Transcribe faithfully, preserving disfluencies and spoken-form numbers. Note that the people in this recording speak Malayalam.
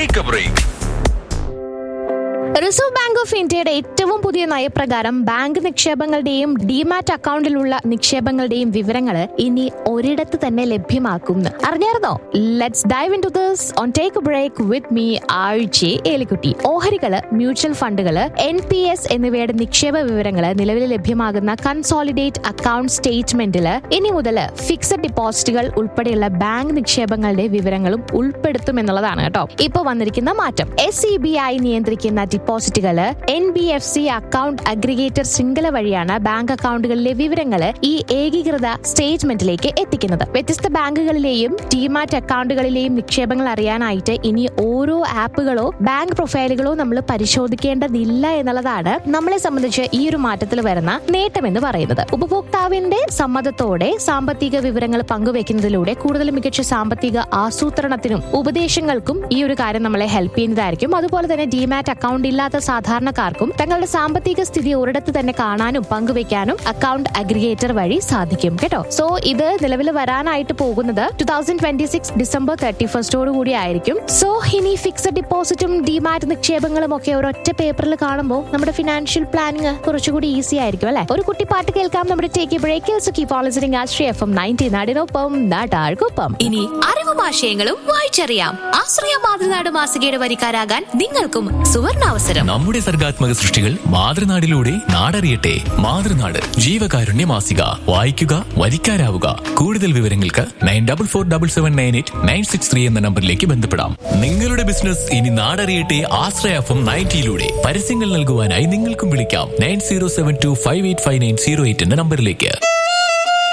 Take a break. Reserve bank of ഇന്ത്യയുടെ ഏറ്റവും പുതിയ നയപ്രകാരം ബാങ്ക് നിക്ഷേപങ്ങളുടെയും ഡിമാറ്റ് അക്കൗണ്ടിലുള്ള നിക്ഷേപങ്ങളുടെയും വിവരങ്ങൾ ഇനി ഒരിടത്ത് തന്നെ ലഭ്യമാക്കും. അറിഞ്ഞായിരുന്നോ? Let's dive in to this on take A break with me ആഴ്ച Elikutty. ഓഹരികള്, mutual ഫണ്ടുകള്, N P S എന്നിവയുടെ നിക്ഷേപ വിവരങ്ങൾ നിലവിൽ ലഭ്യമാകുന്ന കൺസോളിഡേറ്റ് അക്കൗണ്ട് സ്റ്റേറ്റ്മെന്റില് ഇനി മുതൽ ഫിക്സഡ് ഡിപ്പോസിറ്റുകൾ ഉൾപ്പെടെയുള്ള ബാങ്ക് നിക്ഷേപങ്ങളുടെ വിവരങ്ങളും ഉൾപ്പെടുത്തും എന്നുള്ളതാണ് കേട്ടോ ഇപ്പൊ വന്നിരിക്കുന്ന മാറ്റം. എസ് സി ബി ഐ നിയന്ത്രിക്കുന്ന ഡിപ്പോസിറ്റുകള് N B F C account aggregator ശൃംഖല വഴിയാണ് ബാങ്ക് അക്കൗണ്ടുകളിലെ വിവരങ്ങൾ ഈ ഏകീകൃത സ്റ്റേറ്റ്മെന്റിലേക്ക് എത്തിക്കുന്നത്. വ്യത്യസ്ത ബാങ്കുകളിലെയും ഡിമാറ്റ് അക്കൗണ്ടുകളിലെയും നിക്ഷേപങ്ങൾ അറിയാനായിട്ട് ഇനി ഓരോ ആപ്പുകളോ ബാങ്ക് പ്രൊഫൈലുകളോ നമ്മൾ പരിശോധിക്കേണ്ടതില്ല എന്നുള്ളതാണ് നമ്മളെ സംബന്ധിച്ച് ഈ ഒരു മാറ്റത്തിൽ വരുന്ന നേട്ടമെന്ന് പറയുന്നത്. ഉപഭോക്താവിന്റെ സമ്മതത്തോടെ സാമ്പത്തിക വിവരങ്ങൾ പങ്കുവെക്കുന്നതിലൂടെ കൂടുതൽ മികച്ച സാമ്പത്തിക ആസൂത്രണത്തിനും ഉപദേശങ്ങൾക്കും ഈ ഒരു കാര്യം നമ്മളെ ഹെൽപ്പ് ചെയ്യുന്നതായിരിക്കും. അതുപോലെ തന്നെ ഡിമാറ്റ് അക്കൗണ്ട് ഇല്ലാത്ത സാധാരണക്കാർക്കും തങ്ങളുടെ സാമ്പത്തിക സ്ഥിതി ഒരിടത്ത് തന്നെ കാണാനും പങ്കുവെക്കാനും അക്കൗണ്ട് അഗ്രിഗേറ്റർ വഴി സാധിക്കും കേട്ടോ. സോ ഇത് നിലവിൽ വരാനായിട്ട് പോകുന്നത് two thousand twenty six December thirty ഫസ്റ്റോട് കൂടി ആയിരിക്കും. സോ ഇനി ഫിക്സഡ് ഡിപ്പോസിറ്റും ഡിമാറ്റ് നിക്ഷേപങ്ങളും ഒക്കെ ഒരൊറ്റ പേപ്പറിൽ കാണുമ്പോൾ നമ്മുടെ ഫിനാൻഷ്യൽ പ്ലാനിങ് കുറച്ചുകൂടി ഈസി ആയിരിക്കും അല്ലെ. ഒരു കുട്ടി പാട്ട് കേൾക്കാം നമ്മുടെ ടേക്ക് എ ബ്രേക്കിൽ. So keep on listening Ashraya F M ninety നാടിനൊപ്പം നാട്ടാർക്കൊപ്പം. ഇനി അറിവും ആശയങ്ങളും വായിച്ചറിയാം. ആശ്രയ മാതൃനാട് മാസികയുടെ വരിക്കാരാകാൻ നിങ്ങൾക്കും സുവർണാവസരം. നമ്മുടെ സർഗാത്മക സൃഷ്ടികൾ മാതൃനാടിലൂടെ നാടറിയട്ടെ. മാതൃനാട് ജീവകാരുണ്യ മാസിക. വായിക്കുക, വരിക്കാരാവുക. കൂടുതൽ വിവരങ്ങൾക്ക് nine double four double seven nine eight nine six three എന്ന നമ്പറിലേക്ക് ബന്ധപ്പെടാം. നിങ്ങളുടെ ബിസിനസ് ഇനി നാടറിയട്ടെ ആശ്രയ എഫ് എം നയൻറ്റിയിലൂടെ. പരസ്യങ്ങൾ നൽകുവാനായി നിങ്ങൾക്കും വിളിക്കാം nine zero seven to five eight five nine zero eight എന്ന നമ്പറിലേക്ക്.